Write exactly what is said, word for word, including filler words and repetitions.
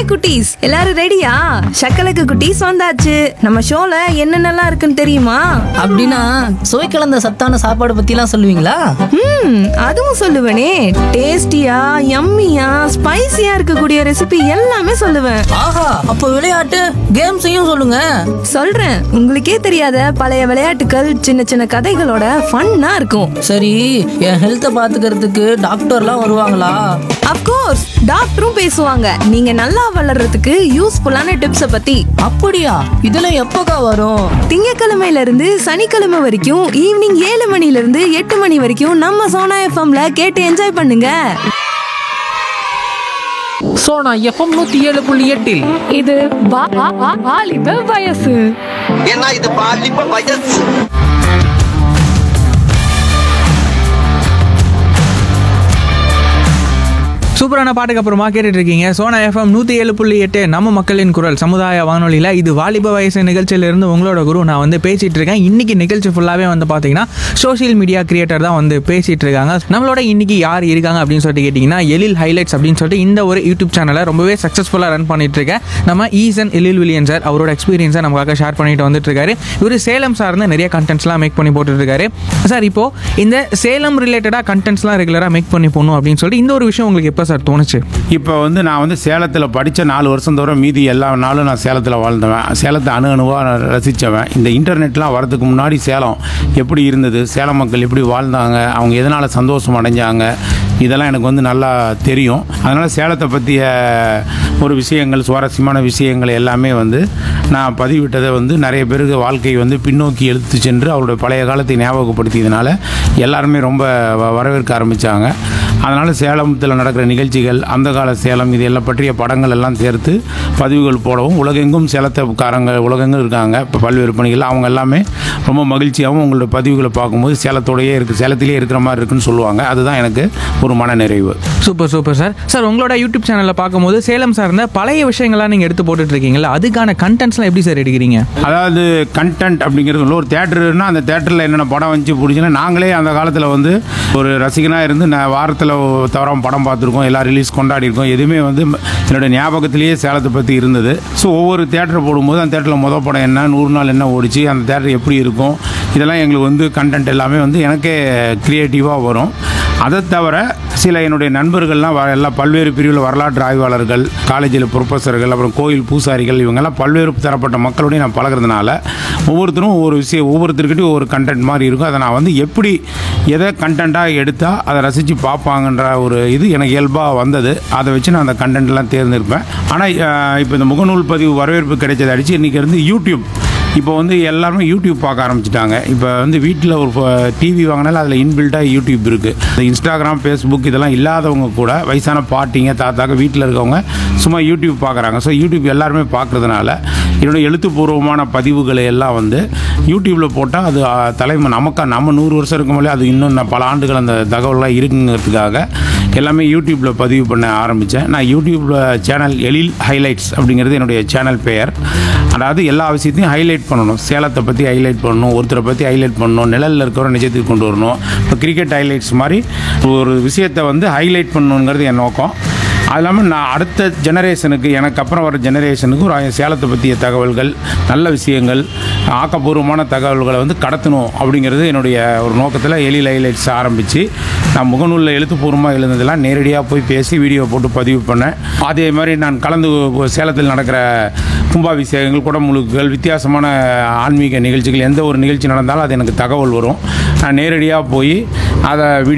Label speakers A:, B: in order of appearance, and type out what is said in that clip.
A: குட்டீஸ், எல்லாரும் ரெடியா? சக்கலக்கு குட்டீஸ் வந்தாச்சு. நம்ம ஷோல என்னென்னலாம் இருக்குன்னு தெரியுமா?
B: அப்படின்னா சுவை கலந்த சத்தான சாப்பாடு பத்திலாம் சொல்லுவீங்களா?
A: ம் அதுவும் சொல்லுவேனே. டேஸ்டியா, யம்மியா, ஸ்பைசியா இருக்கக்கூடிய ரெசிபி எல்லாமே சொல்லுவேன்.
B: ஆஹா, அப்போ விளையாட்டு கேம்ஸையும் சொல்லுங்க.
A: சொல்றேன், உங்களுக்கே தெரியாத பழைய விளையாட்டுகள், சின்ன சின்ன கதைகளோட ஃபன்னா இருக்கும்.
B: சரி, என் ஹெல்த்தை பாத்துக்கிறதுக்கு டாக்டர்லாம் வருவாங்களா?
A: அப்கோர்ஸ், டாக்டரும் பேசுவாங்க. நீங்க நல்லா வளர்றதுக்கு யூஸ்ஃபுல்லான டிப்ஸை பத்தி.
B: அப்படியா? இதெல்லாம் எப்போக்கா வரும்?
A: திங்கக்கிழமையில இருந்து சனிக்கிழமை வரைக்கும் ஈவினிங் ஏழு மணில இருந்து எட்டு மணி வரைக்கும் நம்ம சோனா எஃப்எம்ல கேட்டு என்ஜாய் பண்ணுங்க.
C: சோனா எஃப்எம் நூத்தி ஏழு புள்ளி எட்டில்
D: இது வா- வா- வா- வாலிப வயசு.
E: ஏன்னா இது பாலிப்ப வயசு.
F: சூப்பரான பாட்டுக்கு அப்புறமா கேட்டுட்டு இருக்கீங்க சோனா எஃப்எம் நூற்றி ஏழு புள்ளி எட்டு நம்ம மக்களின் குரல் சமுதாய வானொலியில். இது வாலிப வயசு நிகழ்ச்சியிலிருந்து உங்களோட குரு நான் வந்து பேசிகிட்டு இருக்கேன். இன்றைக்கி நிகழ்ச்சி ஃபுல்லாகவே வந்து பார்த்தீங்கன்னா சோஷியல் மீடியா கிரியேட்டர் தான் வந்து பேசிகிட்டு இருக்காங்க. நம்மளோட இன்றைக்கி யார் இருக்காங்க அப்படின்னு சொல்லிட்டு கேட்டிங்கன்னா, எழில் ஹைலைட்ஸ் அப்படின்னு சொல்லிட்டு இந்த ஒரு யூடியூப் சேனலை ரொம்பவே சக்ஸஸ்ஃபுல்லாக ரன் பண்ணிட்டு இருக்கேன் நம்ம ஈசன் எழில் வில்லியன் சார். அவரோட எக்ஸ்பீரியன்ஸை நமக்காக ஷேர் பண்ணிட்டு வந்துட்டு இருக்காரு. இவர் சேலம் சார்ந்து நிறைய கண்டென்ட்ஸ்லாம் மேக் பண்ணி போட்டுட்டு இருக்காரு. சார், இப்போது இந்த சேலம் ரிலேட்டடாக கண்டென்ட்ஸ்லாம் ரெகுலராக மேக் பண்ணி போகணும் அப்படின்னு சொல்லிட்டு இந்த ஒரு விஷயம் உங்களுக்கு எப்போ சார் தோணுச்சு?
G: இப்போ வந்து நான் வந்து சேலத்தில் படித்த நாலு வருஷம் தவிர மீதி எல்லா நாளும் நான் சேலத்தில் வாழ்ந்தவன். சேலத்தை அணு அணுவாக ரசித்தவன். இந்த இன்டர்நெட்லாம் வரதுக்கு முன்னாடி சேலம் எப்படி இருந்தது, சேலம் மக்கள் எப்படி வாழ்ந்தாங்க, அவங்க எதனால் சந்தோஷம் அடைஞ்சாங்க, இதெல்லாம் எனக்கு வந்து நல்லா தெரியும். அதனால் சேலத்தை பற்றிய ஒரு விஷயங்கள், சுவாரஸ்யமான விஷயங்கள் எல்லாமே வந்து நான் பதிவிட்டதை வந்து நிறைய பேருக்கு வாழ்க்கை வந்து பின்னோக்கி எடுத்து சென்று அவருடைய பழைய காலத்தை ஞாபகப்படுத்தியதுனால எல்லாருமே ரொம்ப வ- வரவேற்க ஆரம்பித்தாங்க. அதனால் சேலத்தில் நடக்கிற நிகழ்ச்சிகள், அந்த கால சேலம், இது எல்லாம் பற்றிய படங்கள் எல்லாம் சேர்த்து பதிவுகள் போடவும், உலகெங்கும் சேலத்துக்காரங்க உலகெங்கும் இருக்காங்க இப்போ பல்வேறு பணிகள், அவங்க எல்லாமே ரொம்ப மகிழ்ச்சியாகவும் உங்களோட பதிவுகளை பார்க்கும்போது சேலத்தோடையே இருக்குது, சேலத்திலே இருக்கிற மாதிரி இருக்குன்னு சொல்லுவாங்க. அதுதான் எனக்கு ஒரு மன நிறைவு.
F: Super super sir. சார், உங்களோட யூடியூப் சேனலில் பார்க்கும்போது சேலம் சார்ந்த பழைய விஷயங்கள்லாம் நீங்கள் எடுத்து போட்டுட்டு இருக்கீங்களா? அதுக்கான கண்டென்ட்ஸ்லாம் எப்படி சார் எடுக்கிறீங்க?
G: அதாவது கண்டென்ட் அப்படிங்கிறது இல்லை. ஒரு தேட்டருன்னா அந்த தேட்டரில் என்னென்ன படம் வந்துச்சு பிடிச்சுன்னா, நாங்களே அந்த காலத்தில் வந்து ஒரு ரசிகனாக இருந்து நான் வாரத்தில் தவறாமல் படம் பார்த்துருக்கோம், எல்லாம் ரிலீஸ் கொண்டாடிருக்கோம். எதுவுமே வந்து என்னோடய ஞாபகத்திலேயே சேலத்தை பற்றி இருந்தது. ஸோ ஒவ்வொரு தேட்டரை போடும்போது அந்த தேட்டரில் மொதல் படம் என்ன, நூறு நாள் என்ன ஓடிச்சு, அந்த தேட்டர் எப்படி இருக்கும், இதெல்லாம் எங்களுக்கு வந்து கண்டென்ட் எல்லாமே வந்து எனக்கே க்ரியேட்டிவாக வரும். அதை தவிர சில என்னுடைய நண்பர்கள்லாம் வ- எல்லாம் பல்வேறு பிரிவில் வரலாற்று ஆய்வாளர்கள், காலேஜில் ப்ரொஃபஸர்கள், அப்புறம் கோயில் பூசாரிகள், இவங்கெல்லாம் பல்வேறு தரப்பட்ட மக்களோடையும் நான் பழகிறதுனால ஒவ்வொருத்தரும் ஒவ்வொரு விஷயம், ஒவ்வொருத்தருக்கிட்டையும் ஒவ்வொரு கண்டென்ட் மாதிரி இருக்கும். அதை நான் வந்து எப்படி எதை கண்டென்ட்டாக எடுத்தால் அதை ரசித்து பார்ப்பாங்கன்ற ஒரு இது எனக்கு இயல்பாக வந்தது. அதை வச்சு நான் அந்த கண்டென்ட்லாம் தேர்ந்தெடுப்பேன். ஆனால் இப்போ இந்த முகநூல் பதிவு வரவேற்பு கிடைச்சதை அடித்து இன்றைக்கி இருந்து யூடியூப், இப்போ வந்து எல்லாருமே யூடியூப் பார்க்க ஆரம்பிச்சிட்டாங்க. இப்போ வந்து வீட்டில் ஒரு டிவி வாங்கினாலும் அதில் இன்பில்ட்டாக யூடியூப் இருக்குது. இந்த இன்ஸ்டாகிராம், ஃபேஸ்புக் இதெல்லாம் இல்லாதவங்க கூட, வயசான பாட்டிங்க, தாத்தாக்க வீட்டில் இருக்கவங்க சும்மா யூடியூப் பார்க்குறாங்க. ஸோ யூடியூப் எல்லாருமே பார்க்குறதுனால என்னுடைய எழுத்துப்பூர்வமான பதிவுகளை எல்லாம் வந்து யூடியூப்பில் போட்டால் அது அஹ், தலைமை நமக்கா நம்ம நூறு வருஷம் இருக்கும்போதே அது இன்னும் நான் பல ஆண்டுகள் அந்த தகவலாம் இருக்குங்கிறதுக்காக எல்லாமே யூடியூப்பில் பதிவு பண்ண ஆரம்பித்தேன். நான் யூடியூப்பில் சேனல் எழில் ஹைலைட்ஸ் அப்படிங்கிறது என்னுடைய சேனல் பெயர். அதாவது எல்லா விஷயத்தையும் ஹைலைட் பண்ணணும். சேலத்தை பற்றி ஹைலைட் பண்ணணும், ஒருத்தரை பற்றி ஹைலைட் பண்ணணும், நிழலில் இருக்கிறவரை நிஜத்துக்கு கொண்டு வரணும். இப்போ கிரிக்கெட் ஹைலைட்ஸ் மாதிரி ஒரு விஷயத்தை வந்து ஹைலைட் பண்ணணுங்கிறது என் நோக்கம். அது இல்லாமல் நான் அடுத்த ஜெனரேஷனுக்கு, எனக்கு அப்புறம் வர ஜெனரேஷனுக்கு ஒரு சேலத்தை பற்றிய தகவல்கள், நல்ல விஷயங்கள், ஆக்கப்பூர்வமான தகவல்களை வந்து கடத்தணும் அப்படிங்கிறது என்னுடைய ஒரு நோக்கத்தில் எழில் ஹைலைட்ஸ் ஆரம்பித்து நான் முகநூலில் எழுத்துப்பூர்வமாக எழுந்ததெல்லாம் நேரடியாக போய் பேசி வீடியோ போட்டு பதிவு பண்ணேன். அதே மாதிரி நான் கலந்து சேலத்தில் நடக்கிற கும்பாபிஷேகங்கள், குடமுழுக்குகள், வித்தியாசமான ஆன்மீக நிகழ்ச்சிகள், எந்த ஒரு நிகழ்ச்சி நடந்தாலும் அது எனக்கு தகவல் வரும். நான் நேரடியாக போய் அதை வீடியோ